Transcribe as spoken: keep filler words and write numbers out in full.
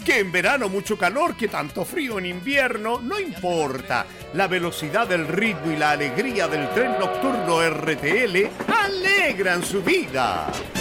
Que en verano mucho calor, que tanto frío en invierno, no importa. La velocidad del ritmo y la alegría del tren nocturno R T L alegran su vida.